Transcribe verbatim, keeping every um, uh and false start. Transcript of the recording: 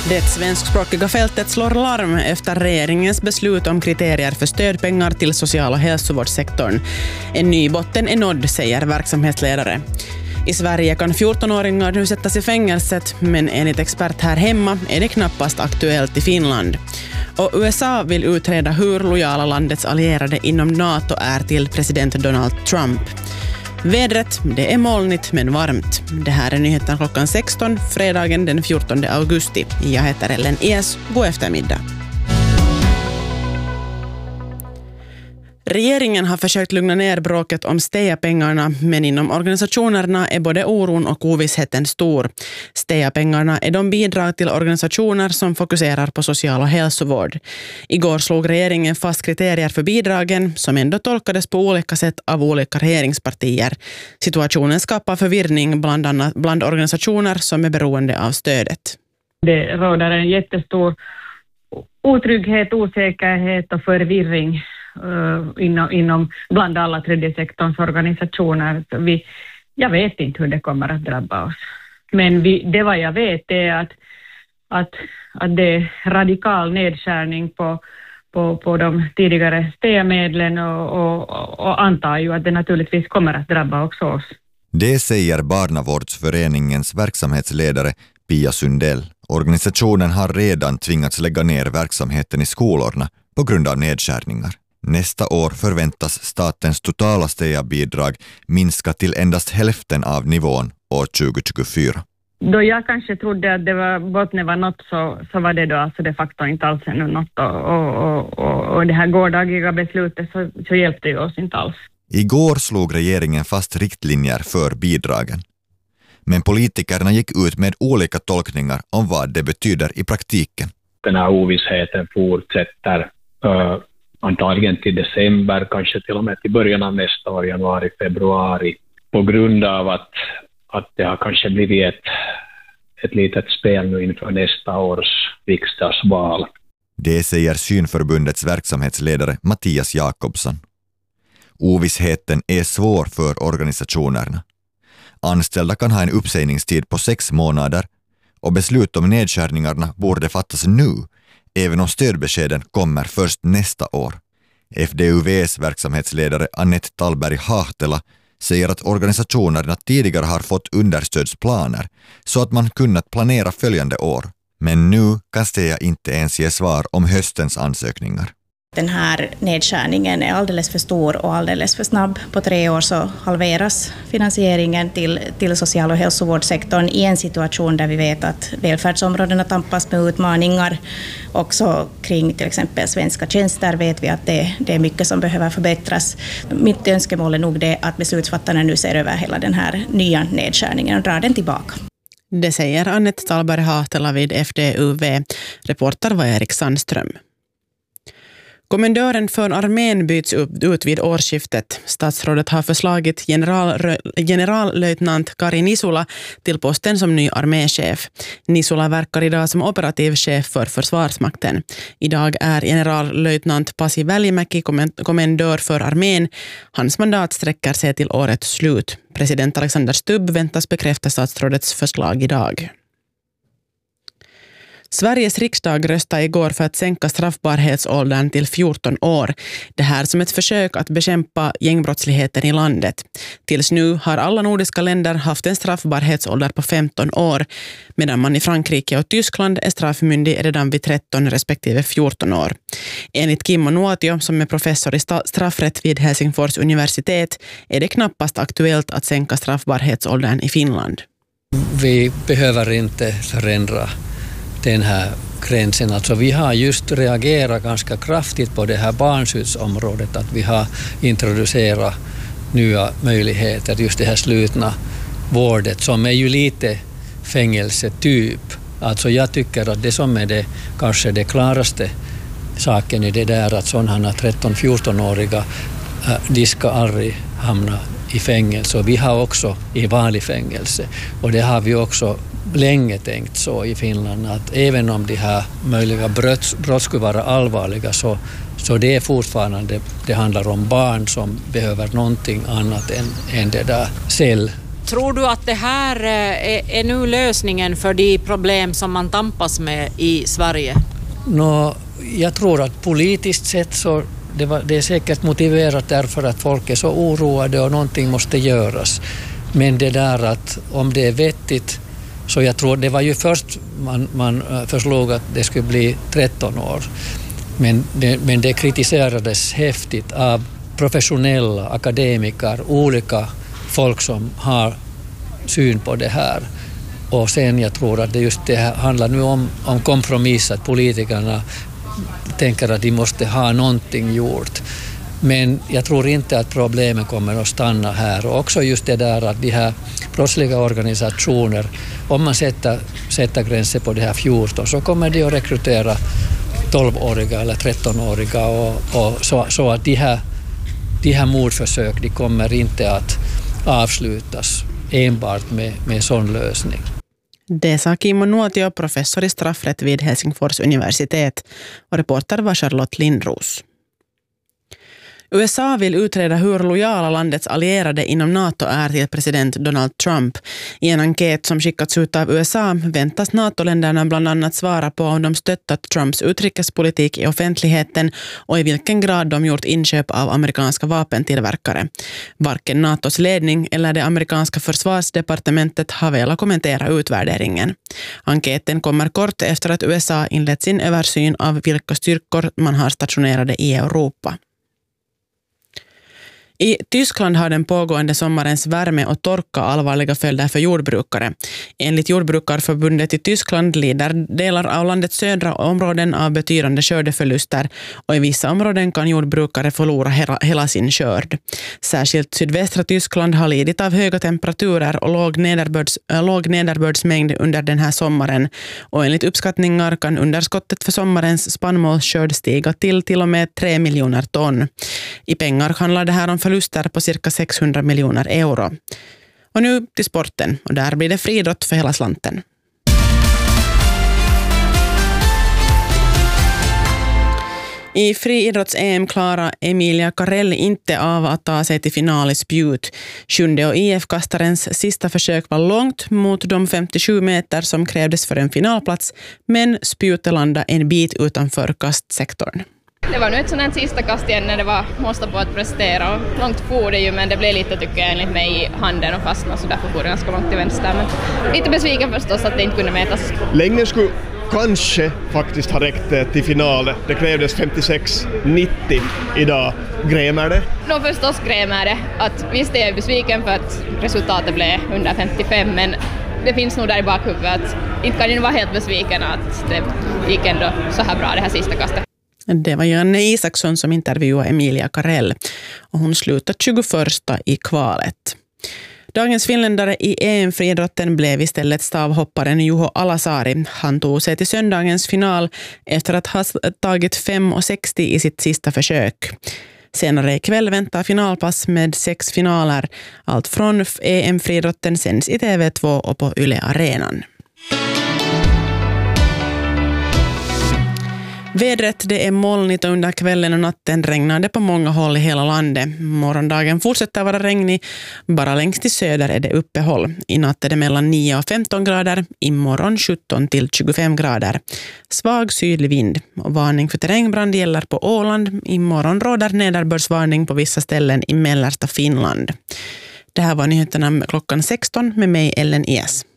Det svenskspråkiga fältet slår larm efter regeringens beslut om kriterier för stödpengar till social- och hälsovårdssektorn. En ny botten är nådd, säger verksamhetsledare. I Sverige kan fjortonåringar nu sättas i fängelset, men enligt expert här hemma är det knappast aktuellt i Finland. Och U S A vill utreda hur lojala landets allierade inom NATO är till president Donald Trump. Vädret, det är molnigt men varmt. Det här är nyheten klockan sexton, fredagen den fjortonde augusti. Jag heter Ellen Es. God eftermiddag. Regeringen har försökt lugna ner bråket om STEA-pengarna, men inom organisationerna är både oron och ovissheten stor. STEA-pengarna är de bidrag till organisationer som fokuserar på social- och hälsovård. Igår slog regeringen fast kriterier för bidragen som ändå tolkades på olika sätt av olika regeringspartier. Situationen skapar förvirring bland annat bland organisationer som är beroende av stödet. Det råder en jättestor otrygghet, osäkerhet och förvirring Uh, inom, inom bland alla tredje sektorns organisationer. Vi, jag vet inte hur det kommer att drabba oss. Men vi, det vad jag vet är att, att, att det är radikal nedskärning på, på, på de tidigare STEA-medlen och, och, och antar ju att det naturligtvis kommer att drabba också oss. Det säger Barnavårdsföreningens verksamhetsledare Pia Sundell. Organisationen har redan tvingats lägga ner verksamheten i skolorna på grund av nedskärningar. Nästa år förväntas statens totala STEA-bidrag minska till endast hälften av nivån år tjugo tjugofyra. Då jag kanske trodde att det var botten var något så, så var det då alltså de facto inte alls ännu något och, och, och, och det här gårdagliga beslutet så, så hjälpte ju oss inte alls. Igår slog regeringen fast riktlinjer för bidragen. Men politikerna gick ut med olika tolkningar om vad det betyder i praktiken. Den här ovissheten fortsätter uh, antagligen till december, kanske till och med till början av nästa år, januari, februari, på grund av att, att det har kanske blivit ett, ett litet spel nu inför nästa års riksdagsval. Det säger Synförbundets verksamhetsledare Mattias Jakobsson. Ovissheten är svår för organisationerna. Anställda kan ha en uppsägningstid på sex månader och beslut om nedskärningarna borde fattas nu, även om stödbeskeden kommer först nästa år. F D U V:s verksamhetsledare Annette Tallberg-Hahtela säger att organisationerna tidigare har fått understödsplaner så att man kunnat planera följande år. Men nu kan STEA inte ens ge svar om höstens ansökningar. Den här nedskärningen är alldeles för stor och alldeles för snabb. På tre år så halveras finansieringen till, till social- och hälsovårdssektorn i en situation där vi vet att välfärdsområdena tampas med utmaningar. Också kring till exempel svenska tjänster vet vi att det, det är mycket som behöver förbättras. Mitt önskemål är nog det att beslutsfattarna nu ser över hela den här nya nedskärningen och drar den tillbaka. Det säger Annette Tallberg-Hahtela vid F D U V. Reporter var Erik Sandström. Kommendören för armén byts upp ut vid årsskiftet. Statsrådet har förslagit general, generallöjtnant Kari Nisula till posten som ny arméchef. Nisula verkar idag som operativ chef för Försvarsmakten. Idag är generallöjtnant Pasi Välimäki kommendör för armén. Hans mandat sträcker sig till årets slut. President Alexander Stubb väntas bekräfta statsrådets förslag idag. Sveriges riksdag röstade igår för att sänka straffbarhetsåldern till fjorton år. Det här som ett försök att bekämpa gängbrottsligheten i landet. Tills nu har alla nordiska länder haft en straffbarhetsålder på femton år, medan man i Frankrike och Tyskland är straffmyndig redan vid tretton respektive fjorton år. Enligt Kimmo Nuotio, som är professor i straffrätt vid Helsingfors universitet, är det knappast aktuellt att sänka straffbarhetsåldern i Finland. Vi behöver inte förändra den här gränsen. Alltså vi har just reagerat ganska kraftigt på det här barnskyddsområdet, att vi har introducerat nya möjligheter, just det här slutna vårdet som är ju lite fängelsetyp. Alltså jag tycker att det som är det kanske det klaraste saken är det där att sådana tretton-fjorton-åriga de ska aldrig hamna i fängelse. Och vi har också i vanlig fängelse, och det har vi också länge tänkt så i Finland, att även om de här möjliga brott, brott skulle vara allvarliga så, så det är fortfarande, det handlar om barn som behöver någonting annat än, än det där cell Tror du att det här är, är nu lösningen för de problem som man tampas med i Sverige? Nå, jag tror att politiskt sett så det, var, det är säkert motiverat därför att folk är så oroade och någonting måste göras. Men det där att om det är vettigt, så jag tror det var ju först man, man förslog att det skulle bli tretton år. Men det, men det kritiserades häftigt av professionella akademiker, olika folk som har syn på det här. Och sen jag tror att det just det här handlar nu om, om kompromiss, att politikerna tänker att de måste ha någonting gjort. Men jag tror inte att problemen kommer att stanna här. Och också just det där att de här brottsliga organisationer, om man sätter, sätter gränser på det här fjorton, så kommer de att rekrytera tolvåriga eller trettonåriga och, och så, så att de här, de här mordförsök de kommer inte att avslutas enbart med, med sån lösning. Det sa Kimmo Nuotio, professor i straffrätt vid Helsingfors universitet, och reporter var Charlotte Lindros. U S A vill utreda hur lojala landets allierade inom NATO är till president Donald Trump. I en enkät som skickats ut av U S A väntas NATO-länderna bland annat svara på om de stöttat Trumps utrikespolitik i offentligheten och i vilken grad de gjort inköp av amerikanska vapentillverkare. Varken NATOs ledning eller det amerikanska försvarsdepartementet har velat kommentera utvärderingen. Enkäten kommer kort efter att U S A inlett sin översyn av vilka styrkor man har stationerade i Europa. I Tyskland har den pågående sommarens värme och torka allvarliga följder för jordbrukare. Enligt Jordbrukarförbundet i Tyskland lider delar av landets södra områden av betydande skördeförluster och i vissa områden kan jordbrukare förlora hela, hela sin skörd. Särskilt sydvästra Tyskland har lidit av höga temperaturer och låg, nederbörds, äh, låg nederbördsmängd under den här sommaren, och enligt uppskattningar kan underskottet för sommarens spannmålsskörd stiga till till och med tre miljoner ton. I pengar handlar det här om förluster på cirka sexhundra miljoner euro. Och nu till sporten, och där blir det friidrott för hela slanten. I friidrotts-E M klarar Emilia Karell inte av att ta sig till final i spjut. Sjunde och I F-kastarens sista försök var långt mot de femtiosju meter som krävdes för en finalplats, men spjutet landade en bit utanför kastsektorn. Det var nu ett sådant sista kast igen när det var måste på att prestera, och långt for det ju, men det blev lite tycker jag enligt mig i handen och fastnade, så därför for det ganska långt till vänster, men lite besviken förstås att det inte kunde mätas. Längden skulle kanske faktiskt ha räckt till finalen. Det krävdes femtiosex nittio idag. Grämer det? Nå förstås grämer det. Att visst är jag besviken för att resultatet blev under femtiofem, men det finns nog där i bakhuvudet att inte kan ju vara helt besviken att det gick ändå så här bra det här sista kastet. Det var Janne Isaksson som intervjuade Emilia Karell, och hon slutade tjugoförsta i kvalet. Dagens finländare i E M-friidrotten blev istället stavhopparen Juho Alasari. Han tog sig till söndagens final efter att ha tagit fem sextio i sitt sista försök. Senare ikväll väntar finalpass med sex finaler. Allt från E M-friidrotten sänds i T V två och på Yle Arenan. Vädret, det är molnigt och under kvällen och natten regnar det på många håll i hela landet. Morgondagen fortsätter vara regnig, bara längst i söder är det uppehåll. I natt är det mellan nio och femton grader, imorgon sjutton till tjugofem grader. Svag sydlig vind och varning för terrängbrand gäller på Åland. Imorgon råder nederbördsvarning på vissa ställen i mellersta Finland. Det här var nyheterna klockan sexton med mig Ellen Ies.